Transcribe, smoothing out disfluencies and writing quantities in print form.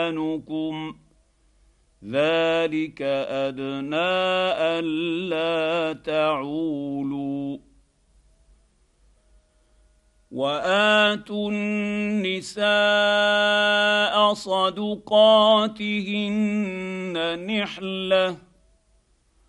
أيمانكم ذلك أدنى ألا تعولوا وآتوا النساء صدقاتهن نحلة